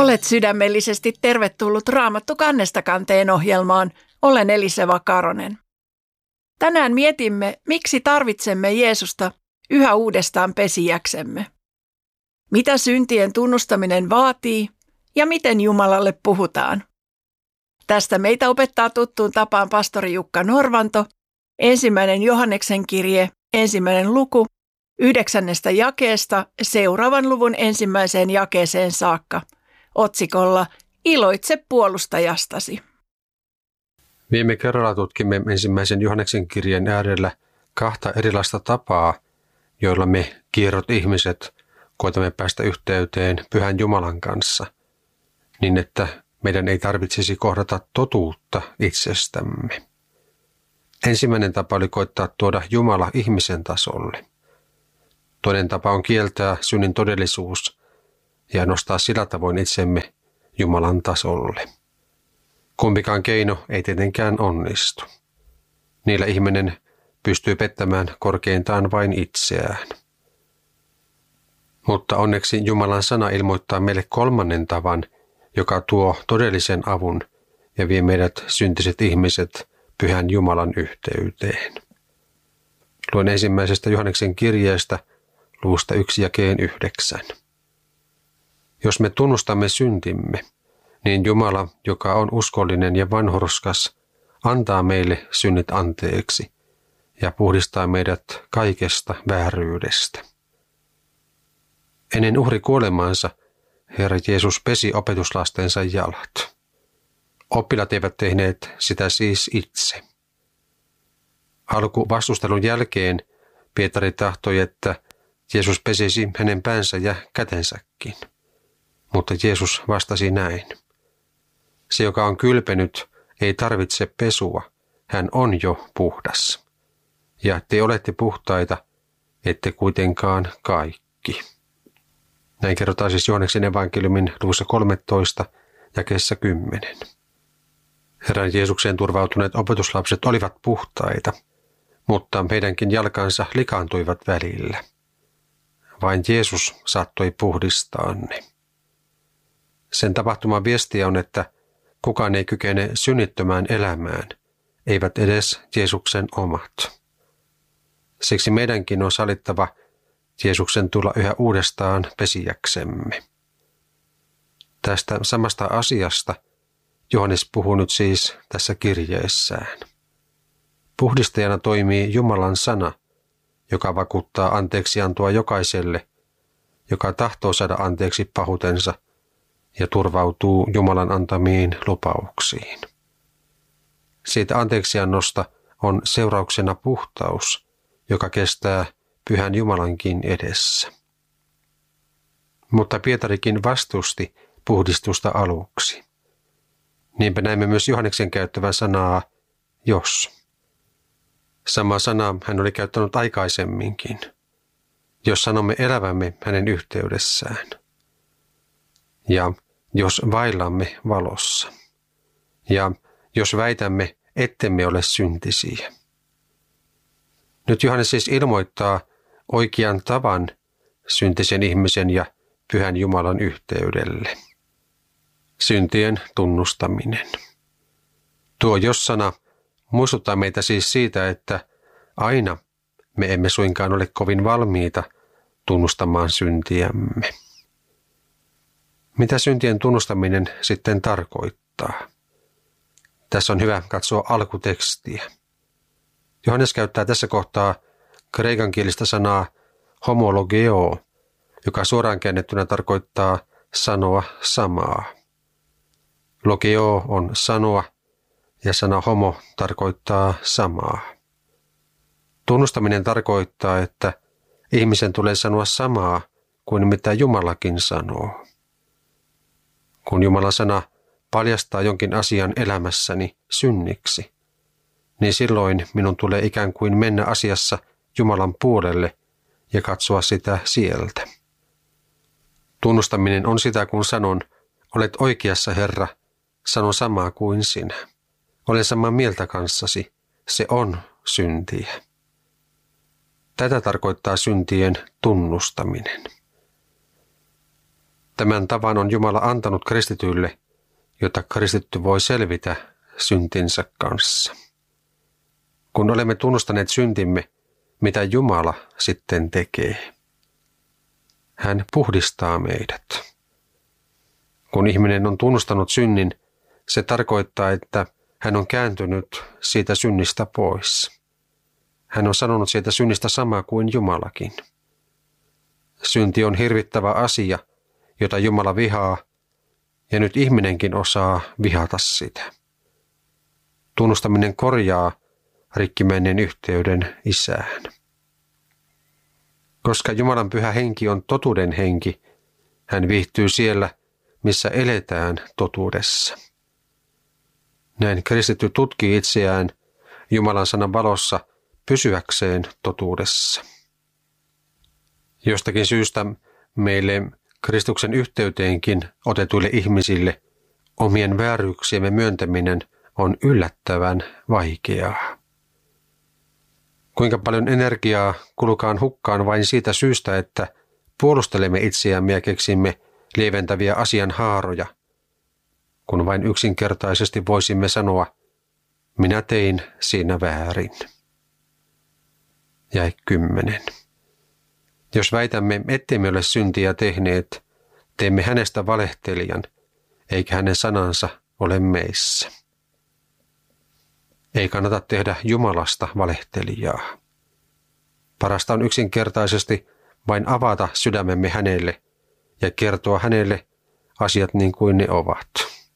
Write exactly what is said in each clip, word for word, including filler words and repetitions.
Olet sydämellisesti tervetullut Raamattu kannesta kanteen ohjelmaan. Olen Eliseva Karonen. Tänään mietimme, miksi tarvitsemme Jeesusta yhä uudestaan pesijäksemme. Mitä syntien tunnustaminen vaatii ja miten Jumalalle puhutaan. Tästä meitä opettaa tuttuun tapaan pastori Jukka Norvanto, ensimmäinen Johanneksen kirje, ensimmäinen luku, yhdeksännestä jakeesta seuraavan luvun ensimmäiseen jakeeseen saakka, otsikolla Iloitse puolustajastasi. Viime kerralla tutkimme ensimmäisen Johanneksen kirjeen äärellä kahta erilaista tapaa, joilla me kierrot ihmiset koetamme päästä yhteyteen Pyhän Jumalan kanssa, niin että meidän ei tarvitsisi kohdata totuutta itsestämme. Ensimmäinen tapa oli koittaa tuoda Jumala ihmisen tasolle. Toinen tapa on kieltää synnin todellisuus ja nostaa sillä tavoin itsemme Jumalan tasolle. Kumpikaan keino ei tietenkään onnistu. Niillä ihminen pystyy pettämään korkeintaan vain itseään. Mutta onneksi Jumalan sana ilmoittaa meille kolmannen tavan, joka tuo todellisen avun ja vie meidät syntiset ihmiset Pyhän Jumalan yhteyteen. Luen ensimmäisestä Johanneksen kirjeestä luvusta yksi jakeen yhdeksän. Jos me tunnustamme syntimme, niin Jumala, joka on uskollinen ja vanhurskas, antaa meille synnit anteeksi ja puhdistaa meidät kaikesta vääryydestä. Ennen uhri kuolemaansa Herra Jeesus pesi opetuslastensa jalat. Oppilaat eivät tehneet sitä siis itse. Alkuvastustelun jälkeen Pietari tahtoi, että Jeesus pesisi hänen päänsä ja kätensäkin. Mutta Jeesus vastasi näin. Se, joka on kylpenyt, ei tarvitse pesua. Hän on jo puhdas. Ja te olette puhtaita, ette kuitenkaan kaikki. Näin kerrotaan siis Johanneksen evankeliumin luvussa kolmetoista jakeessa kymmenen. Herran Jeesukseen turvautuneet opetuslapset olivat puhtaita, mutta heidänkin jalkansa likaantuivat välillä. Vain Jeesus saattoi puhdistaa ne. Sen tapahtuman viestiä on, että kukaan ei kykene synnittömään elämään, eivät edes Jeesuksen omat. Siksi meidänkin on salittava Jeesuksen tulla yhä uudestaan pesijäksemme. Tästä samasta asiasta Johannes puhuu nyt siis tässä kirjeessään. Puhdistajana toimii Jumalan sana, joka vakuuttaa anteeksiantoa jokaiselle, joka tahtoo saada anteeksi pahuutensa ja turvautuu Jumalan antamiin lupauksiin. Siitä anteeksiannosta on seurauksena puhtaus, joka kestää Pyhän Jumalankin edessä. Mutta Pietarikin vastusti puhdistusta aluksi. Niinpä näemme myös Johanneksen käyttävän sanaa jos. Sama sana hän oli käyttänyt aikaisemminkin, jos sanomme elävämme hänen yhteydessään. Ja jos vaillamme valossa. Ja jos väitämme, ettemme ole syntisiä. Nyt Johannes siis ilmoittaa oikean tavan syntisen ihmisen ja Pyhän Jumalan yhteydelle. Syntien tunnustaminen. Tuo jos-sana muistuttaa meitä siis siitä, että aina me emme suinkaan ole kovin valmiita tunnustamaan syntiämme. Mitä syntien tunnustaminen sitten tarkoittaa? Tässä on hyvä katsoa alkutekstiä. Johannes käyttää tässä kohtaa kreikankielistä sanaa homologeo, joka suoraan käännettynä tarkoittaa sanoa samaa. Logeo on sanoa ja sana homo tarkoittaa samaa. Tunnustaminen tarkoittaa, että ihmisen tulee sanoa samaa kuin mitä Jumalakin sanoo. Kun Jumalan sana paljastaa jonkin asian elämässäni synniksi, niin silloin minun tulee ikään kuin mennä asiassa Jumalan puolelle ja katsoa sitä sieltä. Tunnustaminen on sitä, kun sanon, olet oikeassa Herra, sanon samaa kuin sinä. Olen samaa mieltä kanssasi, se on syntiä. Tätä tarkoittaa syntien tunnustaminen. Tämän tavan on Jumala antanut kristityille, jotta kristitty voi selvitä syntinsä kanssa. Kun olemme tunnustaneet syntimme, mitä Jumala sitten tekee? Hän puhdistaa meidät. Kun ihminen on tunnustanut synnin, se tarkoittaa, että hän on kääntynyt siitä synnistä pois. Hän on sanonut siitä synnistä samaa kuin Jumalakin. Synti on hirvittävä asia, jota Jumala vihaa, ja nyt ihminenkin osaa vihata sitä. Tunnustaminen korjaa rikkimenneen yhteyden Isään. Koska Jumalan pyhä henki on totuuden henki, hän viihtyy siellä, missä eletään totuudessa. Näin kristitty tutkii itseään Jumalan sanan valossa pysyäkseen totuudessa. Jostakin syystä meille Kristuksen yhteyteenkin otetuille ihmisille omien vääryyksiemme myöntäminen on yllättävän vaikeaa. Kuinka paljon energiaa kulukaan hukkaan vain siitä syystä, että puolustelemme itseämme ja keksimme lieventäviä asian haaroja, kun vain yksinkertaisesti voisimme sanoa, minä tein siinä väärin. Jae kymmenen. Jos väitämme, ettemme ole syntiä tehneet, teemme hänestä valehtelijan, eikä hänen sanansa ole meissä. Ei kannata tehdä Jumalasta valehtelijaa. Parasta on yksinkertaisesti vain avata sydämemme hänelle ja kertoa hänelle asiat niin kuin ne ovat.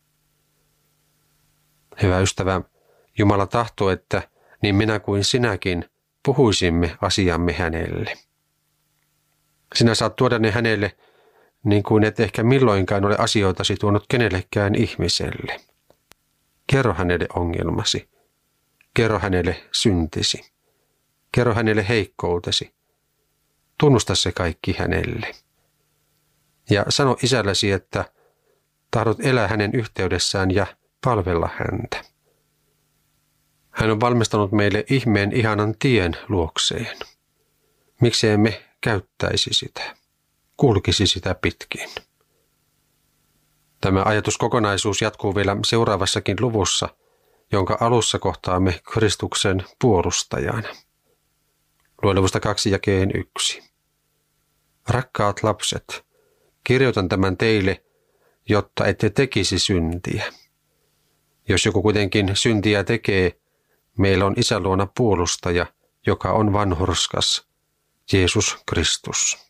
Hyvä ystävä, Jumala tahtoo, että niin minä kuin sinäkin puhuisimme asiamme hänelle. Sinä saat tuoda ne hänelle niin kuin et ehkä milloinkaan ole asioitasi tuonut kenellekään ihmiselle. Kerro hänelle ongelmasi. Kerro hänelle syntisi. Kerro hänelle heikkoutesi. Tunnusta se kaikki hänelle. Ja sano isällesi, että tahdot elää hänen yhteydessään ja palvella häntä. Hän on valmistanut meille ihmeen ihanan tien luokseen. Miksi emme käyttäisi sitä, kulkisi sitä pitkin? Tämä ajatuskokonaisuus jatkuu vielä seuraavassakin luvussa, jonka alussa kohtaamme Kristuksen puolustajana. Lue luvusta kaksi jakeen yksi. Rakkaat lapset, kirjoitan tämän teille, jotta ette tekisi syntiä. Jos joku kuitenkin syntiä tekee, meillä on Isän luona puolustaja, joka on vanhurskas, Jeesus Kristus.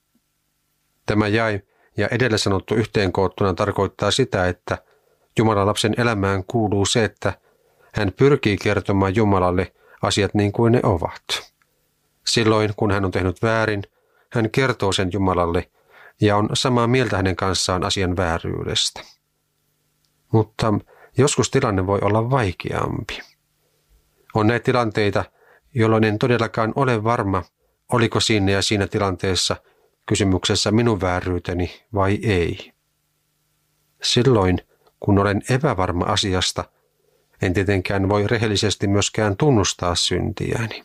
Tämä jae ja edellä sanottu yhteenkoottuna tarkoittaa sitä, että Jumalan lapsen elämään kuuluu se, että hän pyrkii kertomaan Jumalalle asiat niin kuin ne ovat. Silloin, kun hän on tehnyt väärin, hän kertoo sen Jumalalle ja on samaa mieltä hänen kanssaan asian vääryydestä. Mutta joskus tilanne voi olla vaikeampi. On näitä tilanteita, jolloin en todellakaan ole varma, oliko siinä ja siinä tilanteessa kysymyksessä minun vääryyteni vai ei. Silloin, kun olen epävarma asiasta, en tietenkään voi rehellisesti myöskään tunnustaa syntiäni.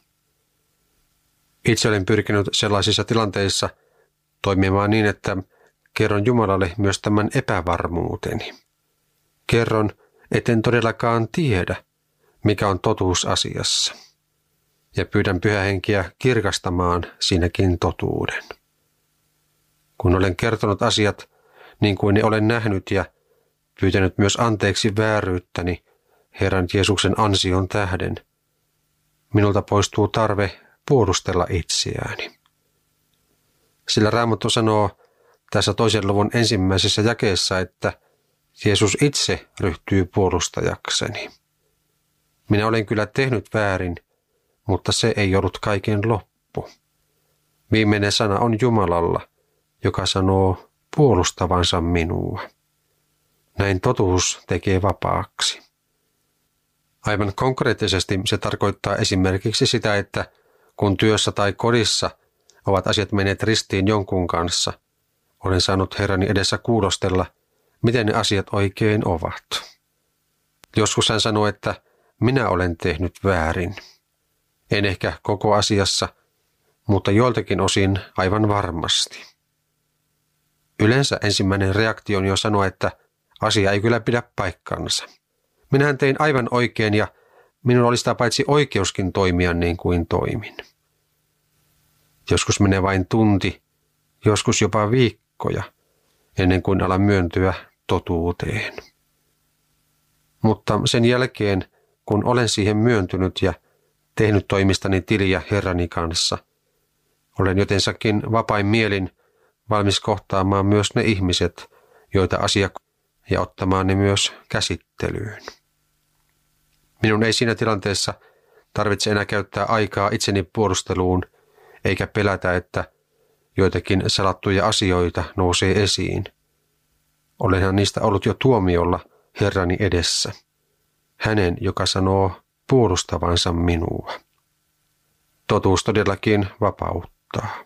Itse olen pyrkinyt sellaisissa tilanteissa toimimaan niin, että kerron Jumalalle myös tämän epävarmuuteni. Kerron, etten todellakaan tiedä, mikä on totuus asiassa. Ja pyydän Pyhää Henkeä kirkastamaan siinäkin totuuden. Kun olen kertonut asiat niin kuin ne olen nähnyt ja pyytänyt myös anteeksi vääryyttäni Herran Jeesuksen ansion tähden, minulta poistuu tarve puolustella itseäni. Sillä Raamattu sanoo tässä toisen luvun ensimmäisessä jakeessa, että Jeesus itse ryhtyy puolustajakseni. Minä olen kyllä tehnyt väärin, mutta se ei ollut kaiken loppu. Viimeinen sana on Jumalalla, joka sanoo puolustavansa minua. Näin totuus tekee vapaaksi. Aivan konkreettisesti se tarkoittaa esimerkiksi sitä, että kun työssä tai kodissa ovat asiat menneet ristiin jonkun kanssa, olen saanut Herrani edessä kuulostella, miten ne asiat oikein ovat. Joskus hän sanoo, että minä olen tehnyt väärin. En ehkä koko asiassa, mutta joiltakin osin aivan varmasti. Yleensä ensimmäinen reaktio on jo sanoa, että asia ei kyllä pidä paikkansa. Minähän tein aivan oikein ja minulla oli sitä paitsi oikeuskin toimia niin kuin toimin. Joskus menee vain tunti, joskus jopa viikkoja, ennen kuin alan myöntyä totuuteen. Mutta sen jälkeen, kun olen siihen myöntynyt ja tehnyt toimistani tiliä Herrani kanssa, olen jotensakin vapain mielin valmis kohtaamaan myös ne ihmiset, joita asia ja ottamaan ne myös käsittelyyn. Minun ei siinä tilanteessa tarvitse enää käyttää aikaa itseni puolusteluun, eikä pelätä, että joitakin salattuja asioita nousee esiin. Olenhan niistä ollut jo tuomiolla Herrani edessä, hänen, joka sanoo puolustavansa minua. Totuus todellakin vapauttaa.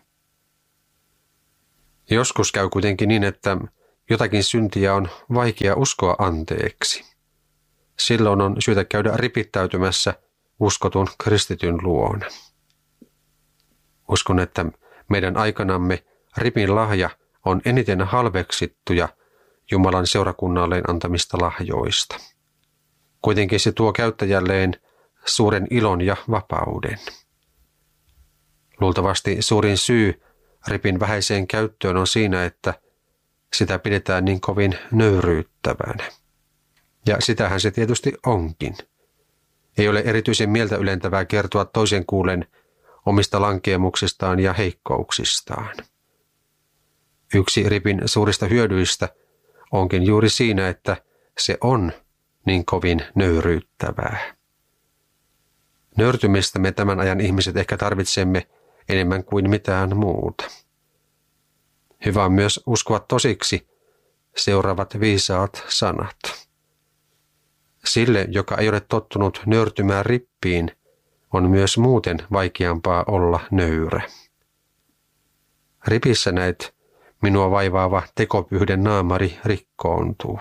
Joskus käy kuitenkin niin, että jotakin syntiä on vaikea uskoa anteeksi. Silloin on syytä käydä ripittäytymässä uskotun kristityn luona. Uskon, että meidän aikanamme ripin lahja on eniten halveksittuja Jumalan seurakunnalleen antamista lahjoista. Kuitenkin se tuo käyttäjälleen suuren ilon ja vapauden. Luultavasti suurin syy ripin vähäiseen käyttöön on siinä, että sitä pidetään niin kovin nöyryyttävänä. Ja sitähän se tietysti onkin. Ei ole erityisen mieltä ylentävää kertoa toisen kuulen omista lankeemuksistaan ja heikkouksistaan. Yksi ripin suurista hyödyistä onkin juuri siinä, että se on niin kovin nöyryyttävää. Nöyrtymistä me tämän ajan ihmiset ehkä tarvitsemme enemmän kuin mitään muuta. Hyvä on myös uskoa tosiksi seuraavat viisaat sanat. Sille, joka ei ole tottunut nöyrtymään rippiin, on myös muuten vaikeampaa olla nöyrä. Ripissä näet minua vaivaava tekopyhden naamari rikkoontuu.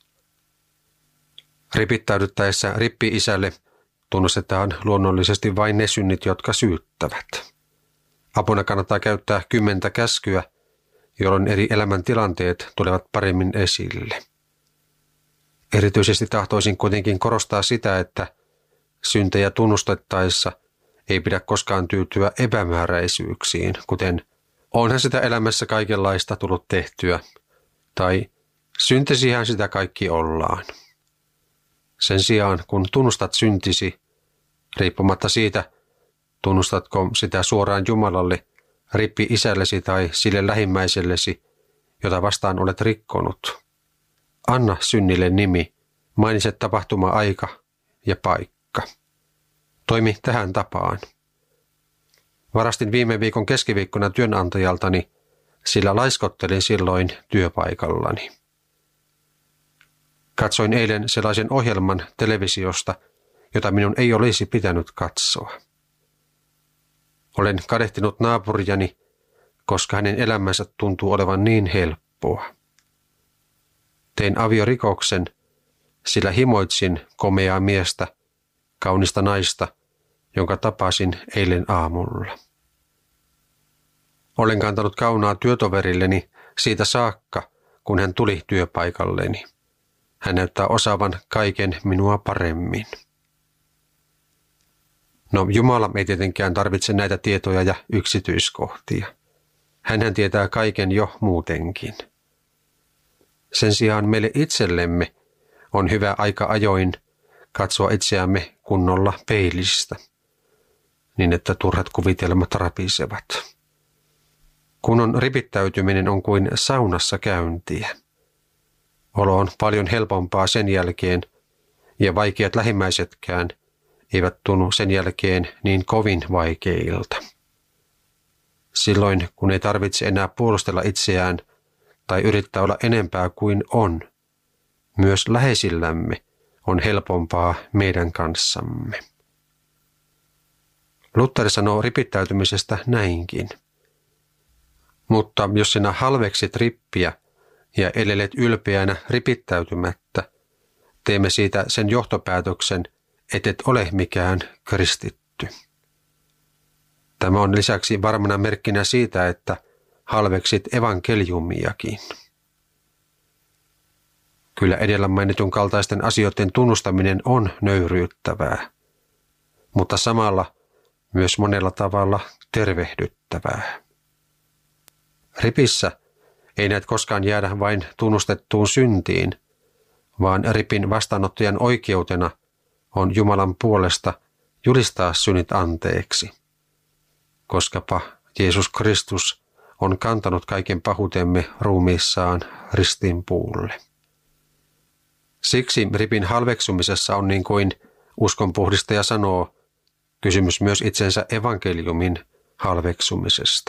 Ripittäydyttäessä rippi-isälle tunnustetaan luonnollisesti vain ne synnit, jotka syyttävät. Apuna kannattaa käyttää kymmentä käskyä, jolloin eri elämäntilanteet tulevat paremmin esille. Erityisesti tahtoisin kuitenkin korostaa sitä, että syntejä tunnustettaessa ei pidä koskaan tyytyä epämääräisyyksiin, kuten onhan sitä elämässä kaikenlaista tullut tehtyä, tai syntisihän sitä kaikki ollaan. Sen sijaan, kun tunnustat syntisi, riippumatta siitä, tunnustatko sitä suoraan Jumalalle, rippi isällesi tai sille lähimmäisellesi, jota vastaan olet rikkonut. Anna synnille nimi, mainitse tapahtuma-aika ja paikka. Toimi tähän tapaan. Varastin viime viikon keskiviikkona työnantajaltani, sillä laiskottelin silloin työpaikallani. Katsoin eilen sellaisen ohjelman televisiosta, jota minun ei olisi pitänyt katsoa. Olen kadehtinut naapurijani, koska hänen elämänsä tuntuu olevan niin helppoa. Tein aviorikoksen, sillä himoitsin komeaa miestä, kaunista naista, jonka tapasin eilen aamulla. Olen kantanut kaunaa työtoverilleni siitä saakka, kun hän tuli työpaikalleni. Hän näyttää osaavan kaiken minua paremmin. No, Jumala ei tietenkään tarvitse näitä tietoja ja yksityiskohtia. Hänhän tietää kaiken jo muutenkin. Sen sijaan meille itsellemme on hyvä aika ajoin katsoa itseämme kunnolla peilistä, niin että turhat kuvitelmat rapisevat. Kunnon ripittäytyminen on kuin saunassa käyntiä. Olo on paljon helpompaa sen jälkeen, ja vaikeat lähimmäisetkään eivät tunnu sen jälkeen niin kovin vaikeilta. Silloin, kun ei tarvitse enää puolustella itseään tai yrittää olla enempää kuin on, myös läheisillämme on helpompaa meidän kanssamme. Luther sanoo ripittäytymisestä näinkin. Mutta jos sinä halveksit rippiä ja elelet ylpeänä ripittäytymättä, teemme siitä sen johtopäätöksen, et et ole mikään kristitty. Tämä on lisäksi varmana merkkinä siitä, että halveksit evankeliumiakin. Kyllä edellä mainitun kaltaisten asioiden tunnustaminen on nöyryyttävää, mutta samalla myös monella tavalla tervehdyttävää. Ripissä ei näet koskaan jäädä vain tunnustettuun syntiin, vaan ripin vastaanottajan oikeutena on Jumalan puolesta julistaa synnit anteeksi, koskapa Jeesus Kristus on kantanut kaiken pahuutemme ruumiissaan ristinpuulle. Siksi ripin halveksumisessa on, niin kuin uskonpuhdistaja sanoo, kysymys myös itsensä evankeliumin halveksumisesta.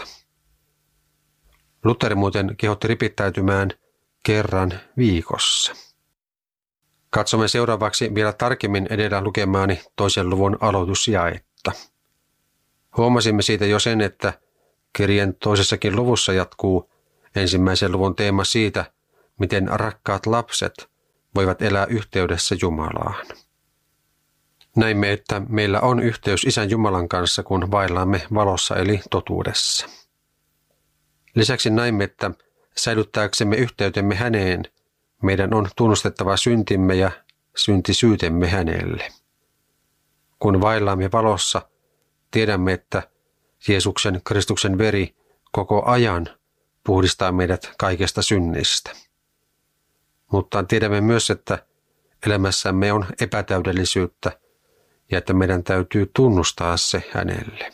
Luther muuten kehotti ripittäytymään kerran viikossa. Katsomme seuraavaksi vielä tarkemmin edellä lukemaani toisen luvun aloitusjaetta. Huomasimme siitä jo sen, että kirjeen toisessakin luvussa jatkuu ensimmäisen luvun teema siitä, miten rakkaat lapset voivat elää yhteydessä Jumalaan. Näimme, että meillä on yhteys Isän Jumalan kanssa, kun vaellaamme valossa eli totuudessa. Lisäksi näimme, että säilyttääksemme yhteytemme häneen, meidän on tunnustettava syntimme ja syntisyytemme hänelle. Kun vaellaamme valossa, tiedämme, että Jeesuksen Kristuksen veri koko ajan puhdistaa meidät kaikesta synnistä. Mutta tiedämme myös, että elämässämme on epätäydellisyyttä ja että meidän täytyy tunnustaa se hänelle.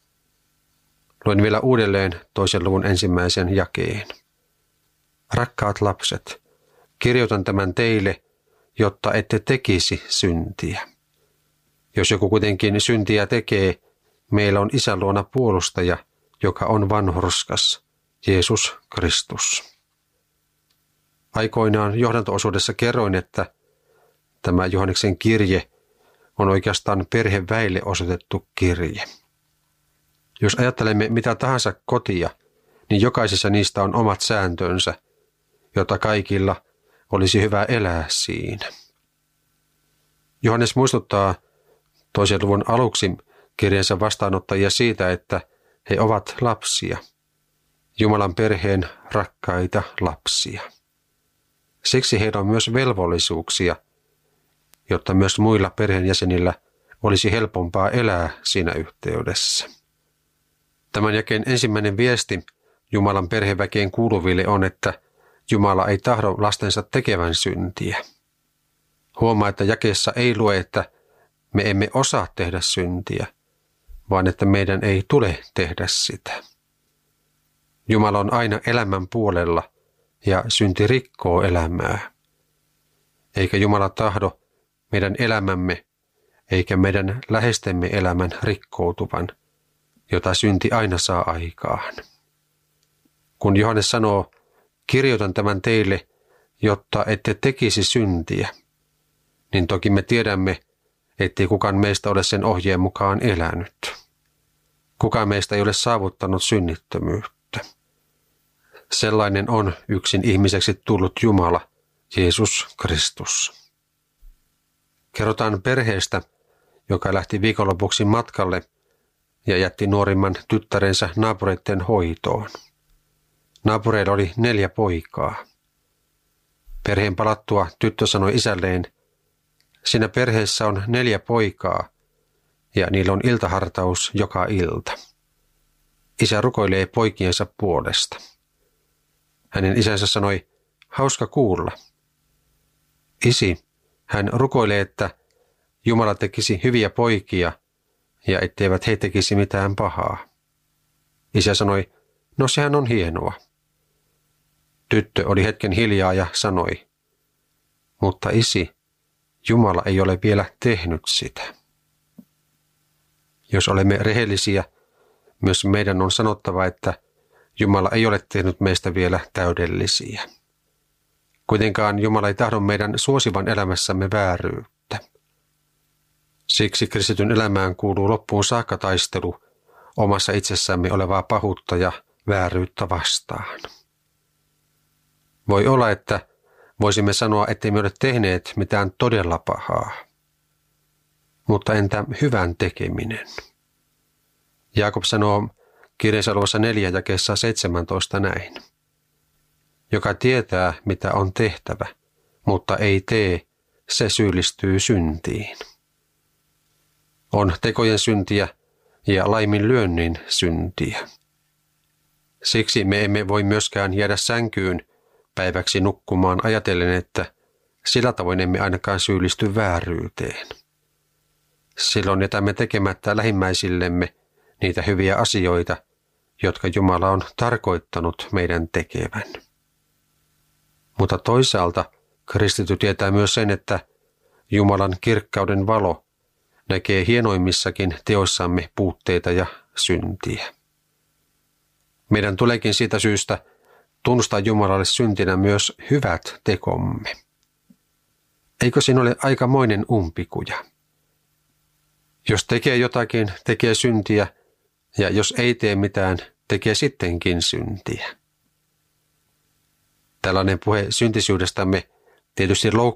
Luen vielä uudelleen toisen luvun ensimmäisen jakeen. Rakkaat lapset, kirjoitan tämän teille, jotta ette tekisi syntiä. Jos joku kuitenkin syntiä tekee, meillä on Isän luona puolustaja, joka on vanhurskas, Jeesus Kristus. Aikoinaan johdanto-osuudessa kerroin, että tämä Johanneksen kirje on oikeastaan perheväille osoitettu kirje. Jos ajattelemme mitä tahansa kotia, niin jokaisessa niistä on omat sääntönsä, jota kaikilla olisi hyvä elää siinä. Johannes muistuttaa toisen luvun aluksi kirjansa vastaanottajia siitä, että he ovat lapsia, Jumalan perheen rakkaita lapsia. Siksi heillä on myös velvollisuuksia, jotta myös muilla perheenjäsenillä olisi helpompaa elää siinä yhteydessä. Tämän jakeen ensimmäinen viesti Jumalan perheväkeen kuuluville on, että Jumala ei tahdo lastensa tekevän syntiä. Huomaa, että jakeessa ei lue, että me emme osaa tehdä syntiä, vaan että meidän ei tule tehdä sitä. Jumala on aina elämän puolella ja synti rikkoo elämää. Eikä Jumala tahdo meidän elämämme eikä meidän läheistemme elämän rikkoutuvan, jota synti aina saa aikaan. Kun Johannes sanoo, kirjoitan tämän teille, jotta ette tekisi syntiä, niin toki me tiedämme, ettei kukaan meistä ole sen ohjeen mukaan elänyt. Kukaan meistä ei ole saavuttanut synnittömyyttä. Sellainen on yksin ihmiseksi tullut Jumala, Jeesus Kristus. Kerrotaan perheestä, joka lähti viikonlopuksi matkalle ja jätti nuorimman tyttärensä naapureiden hoitoon. Naapureilla oli neljä poikaa. Perheen palattua tyttö sanoi isälleen, siinä perheessä on neljä poikaa ja niillä on iltahartaus joka ilta. Isä rukoilee poikiensa puolesta. Hänen isänsä sanoi, hauska kuulla. Isi, hän rukoilee, että Jumala tekisi hyviä poikia ja etteivät he tekisi mitään pahaa. Isä sanoi, no sehän on hienoa. Tyttö oli hetken hiljaa ja sanoi, mutta isi, Jumala ei ole vielä tehnyt sitä. Jos olemme rehellisiä, myös meidän on sanottava, että Jumala ei ole tehnyt meistä vielä täydellisiä. Kuitenkaan Jumala ei tahdo meidän suosivan elämässämme vääryyttä. Siksi kristityn elämään kuuluu loppuun saakka taistelu omassa itsessämme olevaa pahuutta ja vääryyttä vastaan. Voi olla, että voisimme sanoa, ettei me ole tehneet mitään todella pahaa. Mutta entä hyvän tekeminen? Jaakob sanoo kirjeensä luvussa neljä jakeessa seitsemäntoista näin. Joka tietää, mitä on tehtävä, mutta ei tee, se syyllistyy syntiin. On tekojen syntiä ja laiminlyönnin syntiä. Siksi me emme voi myöskään jäädä sänkyyn päiväksi nukkumaan ajatellen, että sillä tavoin emme ainakaan syyllisty vääryyteen. Silloin jätämme tekemättä lähimmäisillemme niitä hyviä asioita, jotka Jumala on tarkoittanut meidän tekevän. Mutta toisaalta kristitty tietää myös sen, että Jumalan kirkkauden valo näkee hienoimmissakin teoissamme puutteita ja syntiä. Meidän tuleekin siitä syystä tunnustaa Jumalalle syntinä myös hyvät tekomme. Eikö siinä ole aikamoinen umpikuja? Jos tekee jotakin, tekee syntiä, ja jos ei tee mitään, tekee sittenkin syntiä. Tällainen puhe syntisyydestämme tietysti